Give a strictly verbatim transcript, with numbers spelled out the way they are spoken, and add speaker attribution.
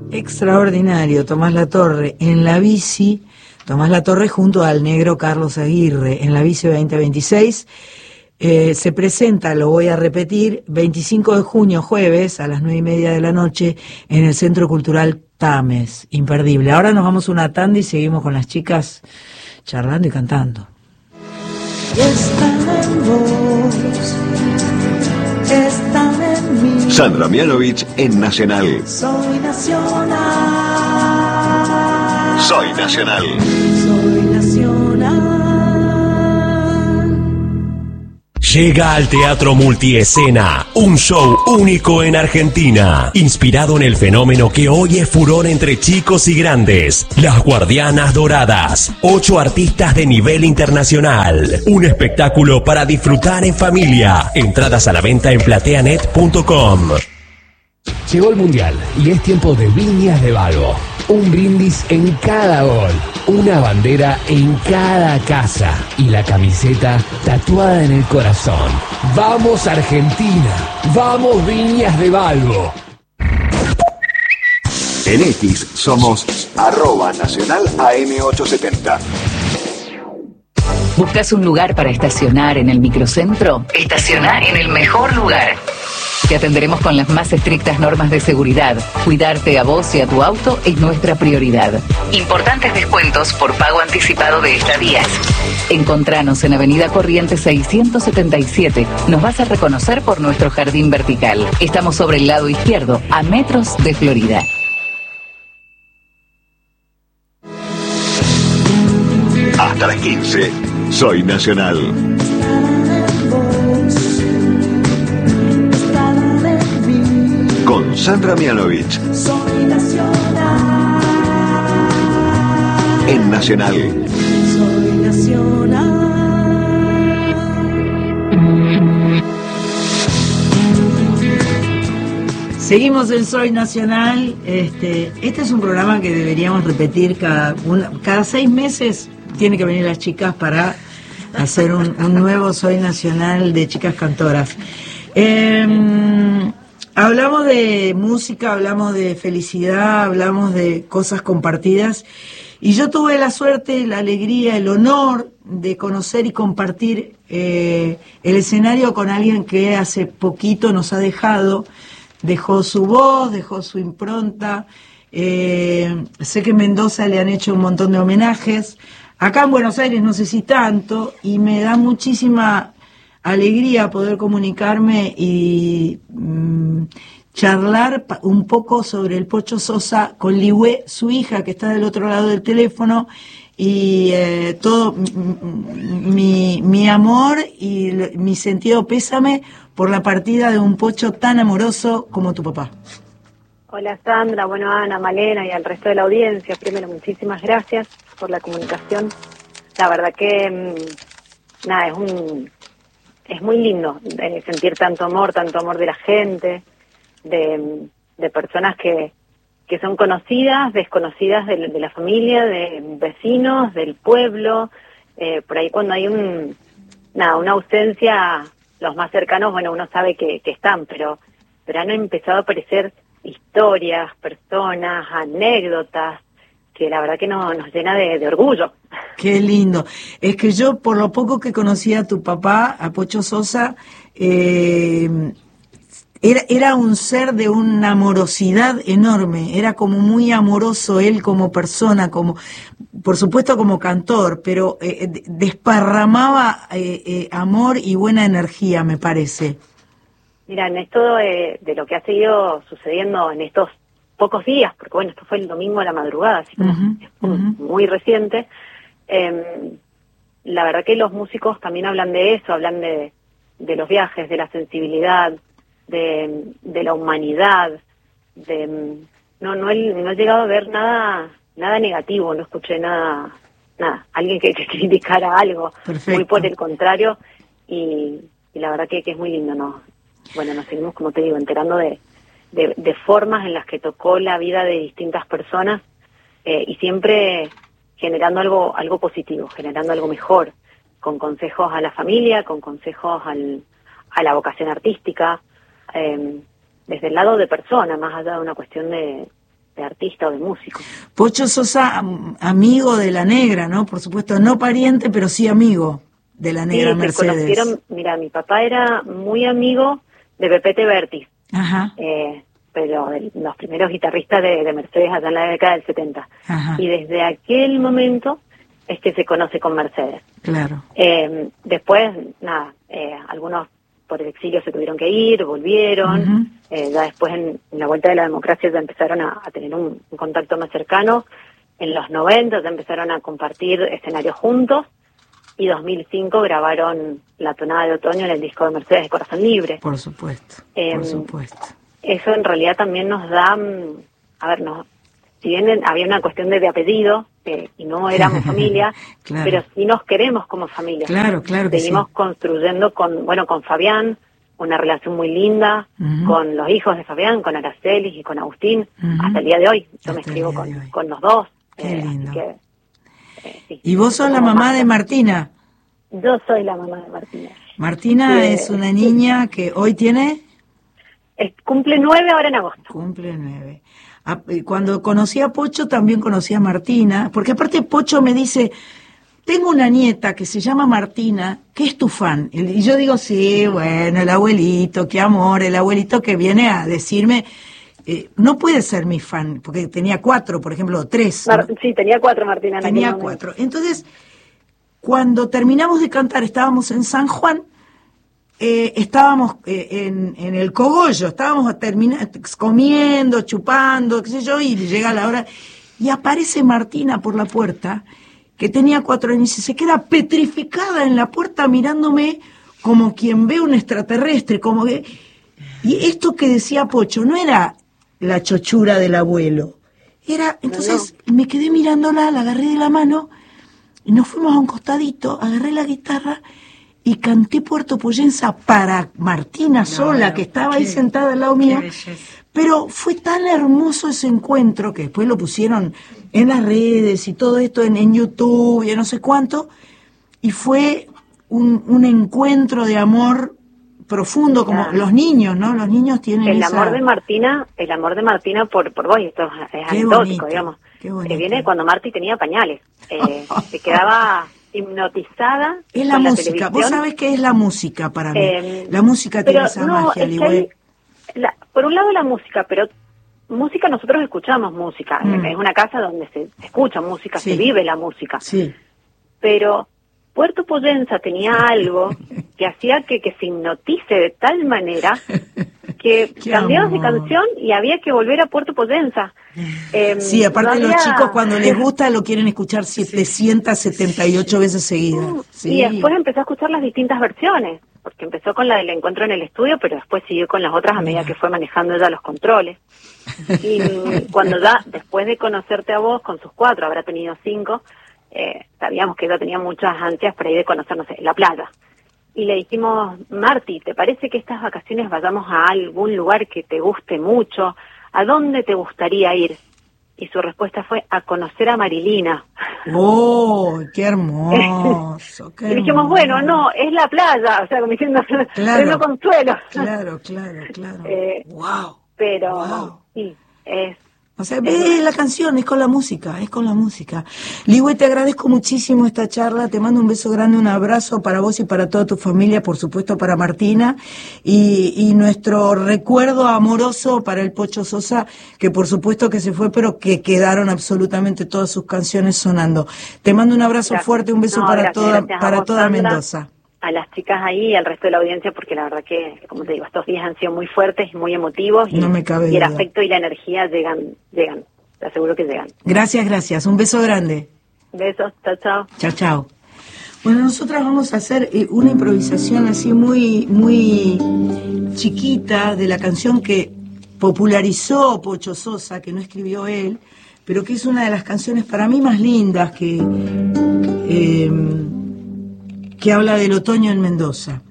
Speaker 1: Extraordinario, Tomás Latorre en la bici, Tomás Latorre junto al negro Carlos Aguirre en la bici veinte veintiséis. Eh, se presenta, lo voy a repetir, veinticinco de junio, jueves, a las nueve y media de la noche, en el Centro Cultural Tames. Imperdible. Ahora nos vamos a una tanda y seguimos con las chicas charlando y cantando.
Speaker 2: Y están en vos, están en mí.
Speaker 3: Sandra Mianovich en Nacional.
Speaker 2: Soy nacional.
Speaker 3: Soy Nacional.
Speaker 2: Soy nacional.
Speaker 4: Llega al Teatro Multiescena, un show único en Argentina, inspirado en el fenómeno que hoy es furor entre chicos y grandes, Las Guardianas Doradas, ocho artistas de nivel internacional, un espectáculo para disfrutar en familia, entradas a la venta en plateanet punto com.
Speaker 5: Llegó el Mundial y es tiempo de Viñas de Valvo. Un brindis en cada gol, una bandera en cada casa y la camiseta tatuada en el corazón. ¡Vamos Argentina! ¡Vamos Viñas de Valvo!
Speaker 3: En X somos arroba nacional A M ochocientos setenta.
Speaker 6: ¿Buscas un lugar para estacionar en el microcentro? Estaciona en el mejor lugar. Te atenderemos con las más estrictas normas de seguridad. Cuidarte a vos y a tu auto es nuestra prioridad. Importantes descuentos por pago anticipado de estadías. Encontranos en Avenida Corrientes seiscientos setenta y siete. Nos vas a reconocer por nuestro jardín vertical. Estamos sobre el lado izquierdo, a metros de Florida.
Speaker 3: Hasta las quince, Soy Nacional. Con Sandra Mianovich.
Speaker 2: Soy nacional.
Speaker 3: En Nacional.
Speaker 2: Soy nacional.
Speaker 1: Seguimos en Soy Nacional. Este, este es un programa que deberíamos repetir cada, una, cada seis meses. Tiene que venir las chicas para hacer un, un nuevo Soy Nacional de chicas cantoras. Eh, hablamos de música, hablamos de felicidad, hablamos de cosas compartidas. Y yo tuve la suerte, la alegría, el honor de conocer y compartir eh, el escenario con alguien que hace poquito nos ha dejado. Dejó su voz, dejó su impronta. Eh, sé que en Mendoza le han hecho un montón de homenajes. Acá en Buenos Aires no sé si tanto, y me da muchísima alegría poder comunicarme y mmm, charlar un poco sobre el Pocho Sosa con Ligüe, su hija, que está del otro lado del teléfono, y eh, todo mi, mi amor y mi sentido pésame por la partida de un Pocho tan amoroso como tu papá.
Speaker 7: Hola Sandra, bueno Ana, Malena y al resto de la audiencia, primero muchísimas gracias por la comunicación. La verdad que mmm, nada, es un es muy lindo eh, sentir tanto amor, tanto amor de la gente, de, de personas que, que son conocidas, desconocidas de, de la familia, de vecinos, del pueblo. Eh, por ahí cuando hay un nada, una ausencia, los más cercanos, bueno, uno sabe que, que están, pero, pero han empezado a aparecer historias, personas, anécdotas, que la verdad que no, nos llena de, de orgullo.
Speaker 1: Qué lindo. Es que yo, por lo poco que conocía a tu papá, a Pocho Sosa, eh, era, era un ser de una amorosidad enorme, era como muy amoroso él como persona, como, por supuesto como cantor, pero eh, desparramaba eh, eh, amor y buena energía, me parece.
Speaker 7: Mira, en esto de, de lo que ha seguido sucediendo en estos pocos días, porque bueno, esto fue el domingo a la madrugada, así como uh-huh, es muy, uh-huh. muy reciente, eh, la verdad que los músicos también hablan de eso, hablan de, de los viajes, de la sensibilidad, de, de la humanidad, de no no he, no he llegado a ver nada nada negativo, no escuché nada, nada, alguien que, que criticara algo. Perfecto. Muy por el contrario, y, y la verdad que, que es muy lindo, ¿no? Bueno, nos seguimos, como te digo, enterando de, de, de formas en las que tocó la vida de distintas personas, eh, y siempre generando algo algo positivo, generando algo mejor, con consejos a la familia, con consejos al, a la vocación artística, eh, desde el lado de persona, más allá de una cuestión de, de artista o de músico.
Speaker 1: Pocho Sosa, am- amigo de la Negra, ¿no? Por supuesto, no pariente, pero sí amigo de la Negra
Speaker 7: Sí, se
Speaker 1: Mercedes.
Speaker 7: conocieron, mira, mi papá era muy amigo de Pepete Bertis,
Speaker 1: Ajá,
Speaker 7: eh, pero de los primeros guitarristas de, de Mercedes allá en la década del setenta.
Speaker 1: ajá,
Speaker 7: Y desde aquel momento es que se conoce con Mercedes.
Speaker 1: claro.
Speaker 7: Eh, después, nada, eh, algunos por el exilio se tuvieron que ir, volvieron,
Speaker 1: Ujú.
Speaker 7: eh, ya después en, en la vuelta de la democracia ya empezaron a, a tener un, un contacto más cercano. En los noventa ya empezaron a compartir escenarios juntos, y dos mil cinco grabaron La Tonada de Otoño en el disco de Mercedes de Corazón Libre.
Speaker 1: Por supuesto,
Speaker 7: Em,
Speaker 1: por supuesto.
Speaker 7: Eso en realidad también nos da, mm, a ver, nos, si bien en- había una cuestión de, de apellido, eh, y no éramos familia,
Speaker 1: Claro.
Speaker 7: pero sí nos queremos como familia.
Speaker 1: Claro, claro que
Speaker 7: Seguimos
Speaker 1: sí.
Speaker 7: construyendo con, bueno, con Fabián, una relación muy linda,
Speaker 1: Ujú.
Speaker 7: con los hijos de Fabián, con Aracelis y con Agustín,
Speaker 1: Ujú.
Speaker 7: hasta el día de hoy. Yo
Speaker 1: Hasta
Speaker 7: me
Speaker 1: el
Speaker 7: escribo
Speaker 1: día de
Speaker 7: con,
Speaker 1: hoy.
Speaker 7: con los dos.
Speaker 1: Qué
Speaker 7: eh, así
Speaker 1: lindo.
Speaker 7: que, eh, sí.
Speaker 1: Y vos sos la
Speaker 7: Como
Speaker 1: mamá
Speaker 7: más-
Speaker 1: de Martina.
Speaker 7: Yo soy la mamá de Martina.
Speaker 1: Martina
Speaker 7: Sí.
Speaker 1: es una niña que hoy tiene...
Speaker 7: Es- cumple nueve ahora en agosto.
Speaker 1: Cumple nueve. Ah, y Cuando conocí a Pocho también conocí a Martina, porque aparte Pocho me dice, tengo una nieta que se llama Martina, que es tu fan. Y yo digo, sí, bueno, el abuelito, qué amor, el abuelito que viene a decirme, eh, no puede ser mi fan, porque tenía cuatro, por ejemplo, o tres.
Speaker 7: Mar-
Speaker 1: ¿no?
Speaker 7: sí, tenía cuatro Martina en
Speaker 1: Tenía
Speaker 7: aquel momento.
Speaker 1: cuatro. Entonces, cuando terminamos de cantar, estábamos en San Juan, eh, estábamos eh, en, en el cogollo, estábamos termina- comiendo, chupando, qué sé yo, y llega la hora, y aparece Martina por la puerta, que tenía cuatro años, y se queda petrificada en la puerta mirándome como quien ve un extraterrestre, como que... Y esto que decía Pocho no era la chochura del abuelo, era... Entonces me quedé mirándola, la agarré de la mano, y nos fuimos a un costadito, agarré la guitarra y canté Puerto Poyensa para Martina sola, que estaba ahí sentada al lado mío. Pero fue tan hermoso ese encuentro, que después lo pusieron en las redes y todo esto, en, en YouTube y en no sé cuánto, y fue un, un encuentro de amor profundo, como
Speaker 7: Claro.
Speaker 1: los niños, ¿no? Los niños tienen
Speaker 7: El
Speaker 1: esa...
Speaker 7: amor de Martina, el amor de Martina por, por vos, y esto es, es
Speaker 1: Qué
Speaker 7: anecdótico,
Speaker 1: bonito,
Speaker 7: digamos,
Speaker 1: qué bonito.
Speaker 7: que viene cuando Marti tenía pañales. Eh, se quedaba hipnotizada
Speaker 1: Es la
Speaker 7: con la
Speaker 1: música, vos
Speaker 7: televisión.
Speaker 1: sabés que es la música para mí.
Speaker 7: Eh,
Speaker 1: La música
Speaker 7: pero
Speaker 1: tiene esa
Speaker 7: no,
Speaker 1: magia,
Speaker 7: es que
Speaker 1: Ligüe.
Speaker 7: hay- la- por un lado la música, pero música, nosotros escuchamos música.
Speaker 1: Mm.
Speaker 7: Es una casa donde se escucha música,
Speaker 1: Sí.
Speaker 7: se vive la música.
Speaker 1: Sí.
Speaker 7: Pero Puerto Poyensa tenía algo que hacía que, que se hipnotice de tal manera que
Speaker 1: Qué
Speaker 7: cambiabas de
Speaker 1: amor.
Speaker 7: canción y había que volver a Puerto Poyensa. Eh,
Speaker 1: Sí, aparte
Speaker 7: no
Speaker 1: los
Speaker 7: había-
Speaker 1: chicos cuando les gusta lo quieren escuchar setecientas setenta y ocho veces seguidas. Sí.
Speaker 7: Y después empezó a escuchar las distintas versiones, porque empezó con la del encuentro en el estudio, pero después siguió con las otras a medida que fue manejando ella los controles. Y mm, cuando ya, después de conocerte a vos, con sus cuatro, habrá tenido cinco, eh, sabíamos que ella tenía muchas ansias para ir de conocernos en la playa. Y le dijimos, Marti, ¿te parece que estas vacaciones vayamos a algún lugar que te guste mucho? ¿A dónde te gustaría ir? Y su respuesta fue, a conocer a Marilina.
Speaker 1: ¡Oh, qué hermoso! Qué
Speaker 7: Y dijimos,
Speaker 1: hermoso.
Speaker 7: bueno, no, es la playa, o sea, como diciendo,
Speaker 1: Claro.
Speaker 7: pleno consuelo.
Speaker 1: Claro, claro, claro.
Speaker 7: Eh,
Speaker 1: ¡Wow!
Speaker 7: Pero
Speaker 1: Wow.
Speaker 7: sí, es...
Speaker 1: O sea, ve la canción, es con la música, es con la música. Ligüe, te agradezco muchísimo esta charla, te mando un beso grande, un abrazo para vos y para toda tu familia, por supuesto para Martina, y, y nuestro recuerdo amoroso para el Pocho Sosa, que por supuesto que se fue, pero que quedaron absolutamente todas sus canciones sonando. Te mando un abrazo
Speaker 7: Gracias.
Speaker 1: fuerte, un beso
Speaker 7: No,
Speaker 1: para
Speaker 7: gracias,
Speaker 1: toda,
Speaker 7: gracias a
Speaker 1: para
Speaker 7: vos,
Speaker 1: toda
Speaker 7: Sandra,
Speaker 1: Mendoza.
Speaker 7: a las chicas ahí y al resto de la audiencia, porque la verdad que, como te digo, estos días han sido muy fuertes y muy emotivos, y,
Speaker 1: No me cabe
Speaker 7: y el
Speaker 1: duda.
Speaker 7: afecto y la energía llegan, llegan, te aseguro que llegan.
Speaker 1: Gracias, gracias. Un beso grande.
Speaker 7: Besos, chao, chao.
Speaker 1: Chao, chao. Bueno, nosotras vamos a hacer eh, una improvisación así muy, muy chiquita de la canción que popularizó Pocho Sosa, que no escribió él, pero que es una de las canciones para mí más lindas que, eh, que habla del otoño en Mendoza.